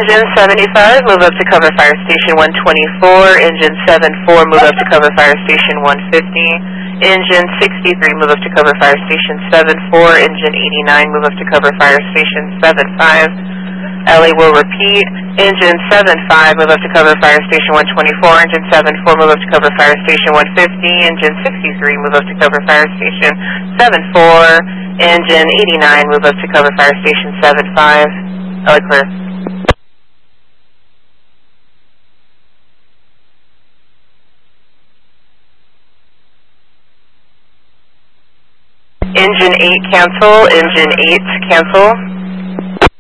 Engine 75, move up to cover fire station 124. Engine 74, move up to cover fire station 150. Engine 63, move up to cover fire station 74. Engine 89, move up to cover fire station 75. LA will repeat. Engine 75, move up to cover fire station 124. Engine 74, move up to cover fire station 150. Engine 63, move up to cover fire station 74. Engine 89, move up to cover fire station 75. LA clear. Engine 8 cancel. Engine 8 cancel.